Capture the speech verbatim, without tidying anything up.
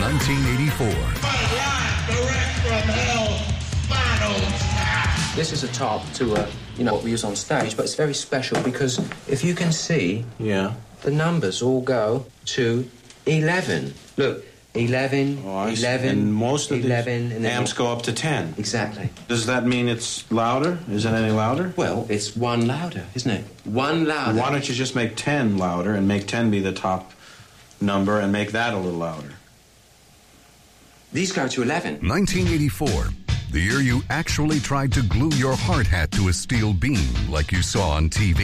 nineteen eighty-four. Live direct from hell, final time. This is a top to, uh, you know, what we use on stage, but it's very special because if you can see, yeah, the numbers all go to eleven. Look, eleven, oh, eleven, and most of eleven, the and then amps go up to ten. Exactly. Does that mean it's louder? Is it any louder? Well, it's one louder, isn't it? One louder. Why don't you just make ten louder and make ten be the top number and make that a little louder? These go to eleven. nineteen eighty-four, the year you actually tried to glue your hard hat to a steel beam like you saw on T V.